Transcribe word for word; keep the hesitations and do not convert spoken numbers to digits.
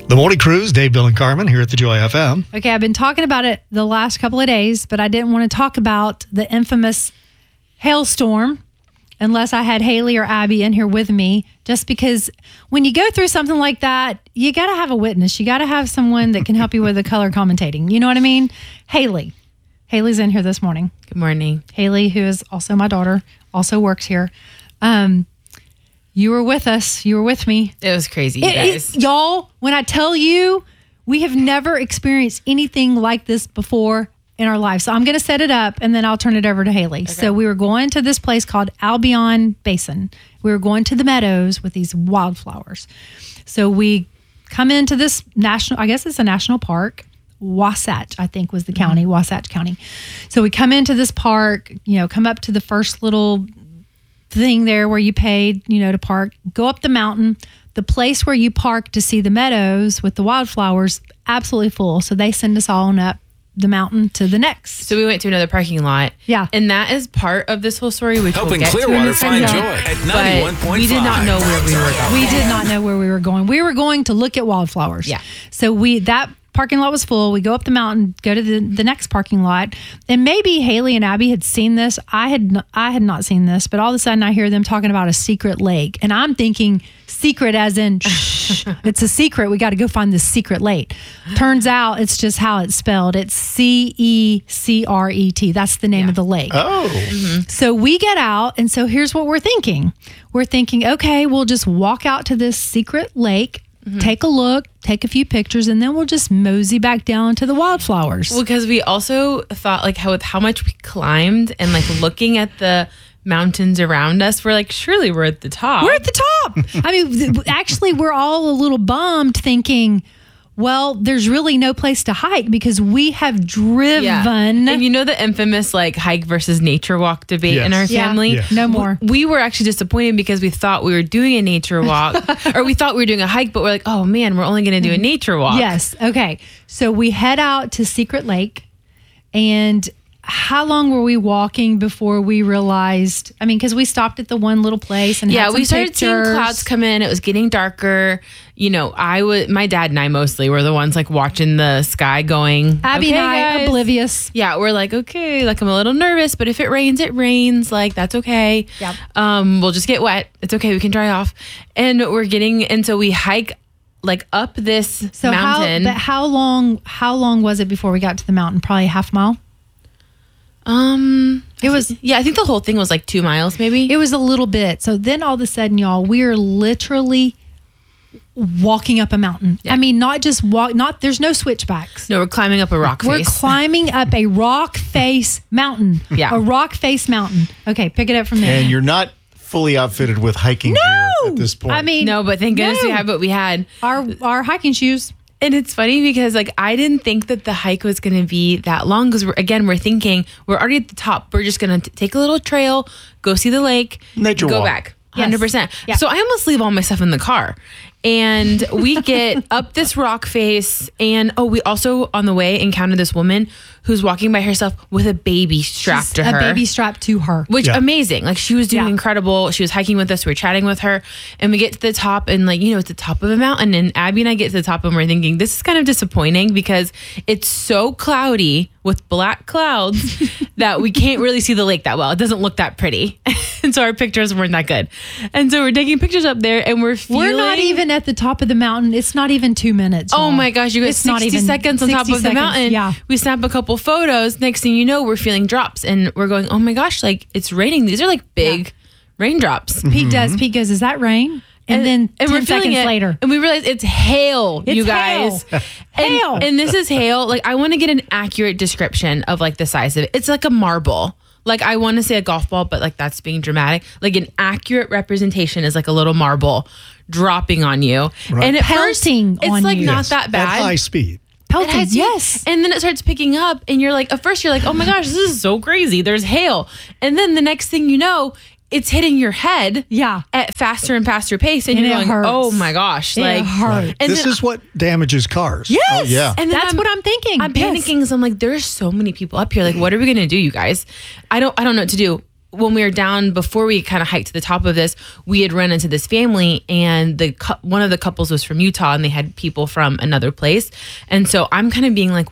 The Morning Cruise, Dave, Bill, and Carmen here at the Joy F M. Okay, I've been talking about it the last couple of days, but I didn't want to talk about the infamous hailstorm unless I had Haley or Abby in here with me, just because when you go through something like that, you got to have a witness. You got to have someone that can help you with the color commentating. You know what I mean? Haley. Haley's in here this morning. Good morning. Haley, who is also my daughter, also works here. Um, you were with us. You were with me. It was crazy, you It- guys. it- y'all, when I tell you, we have never experienced anything like this before in our life. So I'm going to set it up and then I'll turn it over to Haley. Okay. So we were going to this place called Albion Basin. We were going to the meadows with these wildflowers. So we come into this national, I guess it's a national park. Wasatch, I think was the county, mm-hmm. Wasatch County. So we come into this park, you know, come up to the first little thing there where you paid, you know, to park, go up the mountain. The place where you park to see the meadows with the wildflowers, absolutely full. So they send us all on up the mountain to the next. So we went to another parking lot. Yeah. And that is part of this whole story, which Helping we'll get Clearwater to in a find second. joy at But ninety-one point five. we did not know where we were going. We did not know where we were going. We were going to look at wildflowers. Yeah. So we that parking lot was full. We go up the mountain, go to the, the next parking lot, and maybe Haley and Abby had seen this. I had n- I had not seen this, but all of a sudden I hear them talking about a secret lake, and I'm thinking secret as in shh, it's a secret. We got to go find this secret lake. Turns out it's just how it's spelled. It's C E C R E T. That's the name Yeah. of the lake. Oh. Mm-hmm. So we get out, and so here's what we're thinking. We're thinking, okay, we'll just walk out to this secret lake, mm-hmm. take a look, take a few pictures, and then we'll just mosey back down to the wildflowers. Well, because we also thought like how with how much we climbed and like looking at the mountains around us, we're like, surely we're at the top. We're at the top. I mean, th- actually, we're all a little bummed thinking, well, there's really no place to hike because we have driven. Yeah. And you know the infamous like hike versus nature walk debate Yes. in our Yeah. family? Yes. No more. We were actually disappointed because we thought we were doing a nature walk or we thought we were doing a hike, but we're like, oh man, we're only going to do a nature walk. Yes. Okay. So we head out to Secret Lake, and how long were we walking before we realized? I mean, because we stopped at the one little place and Yeah, had some we started seeing pictures. clouds come in. It was getting darker. You know, I was my dad and I mostly were the ones like watching the sky going. Abby okay, and I, guys. oblivious. Yeah, we're like, okay, like I'm a little nervous, but if it rains, it rains. Like that's okay. Yep. Um, we'll just get wet. It's okay. We can dry off. And we're getting, and so we hike like up this So mountain. how? But how long? How long was it before we got to the mountain? Probably a half mile. um, It was. yeah, I think the whole thing was like two miles, maybe. It was a little bit. So then all of a sudden, y'all, we are literally walking up a mountain. Yeah. I mean, not just walk. Not there's no switchbacks. no, we're climbing up a rock We're face. climbing up a rock face mountain. Yeah. A rock face mountain. Okay, pick it up from there. And you're not fully outfitted with hiking gear at this point. I mean, no, but thank goodness no. we had what we had. our our hiking shoes. And it's funny because like I didn't think that the hike was going to be that long because we're, again we're thinking we're already at the top. We're just going to take a little trail, go see the lake, Nature go walk. back. one hundred percent. Yeah. So I almost leave all my stuff in the car. And we get up this rock face. And oh, we also on the way encountered this woman who's walking by herself with a baby strapped to a her. baby strapped to her. Which Yeah. amazing. Like she was doing Yeah. incredible. She was hiking with us. We were chatting with her and we get to the top and like, you know, it's the top of a mountain and Abby and I get to the top and we're thinking this is kind of disappointing because it's so cloudy with black clouds that we can't really see the lake that well. It doesn't look that pretty. And so our pictures weren't that good. And so we're taking pictures up there and we're feeling. We're not even at the top of the mountain. It's not even two minutes. Oh y'all. my gosh, you got It's not sixty even seconds on top of sixty the seconds. mountain. Yeah. We snap a couple photos. Next thing you know, we're feeling drops and we're going, oh my gosh, like it's raining. These are like big raindrops. Pete does. Pete goes, is that rain? And, then and ten we're feeling seconds it, later. and we realize it's hail, It's you guys. hail. And, Hail. and this is hail. Like I want to get an accurate description of like the size of it. It's like a marble. Like I want to say a golf ball, but like that's being dramatic. Like an accurate representation is like a little marble dropping on you, Right. and at first Pelting it's on like you. not Yes, that bad. At high speed. Pelton, It has you- yes. And then it starts picking up, and you're like, at first you're like, oh my gosh, this is so crazy. There's hail. And then the next thing you know, it's hitting your head Yeah. at faster and faster pace. And, And you're it going, hurts. oh my gosh. It like, hurts. And This then is what damages cars. Yes. Oh, yeah. And then That's what I'm thinking. I'm Yes. panicking because I'm like, there's so many people up here. Like, what are we gonna do, you guys? I don't I don't know what to do. when we were down before we kind of hiked to the top of this, we had run into this family, and the cou- one of the couples was from Utah, and they had people from another place. And so I'm kind of being like,